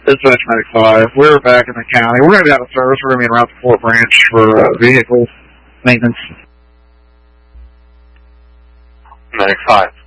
It's Vetch Medic 5. We're back in the county. We're going to be out of service. We're going to be en route to Fort Branch for vehicle maintenance. Medic 5.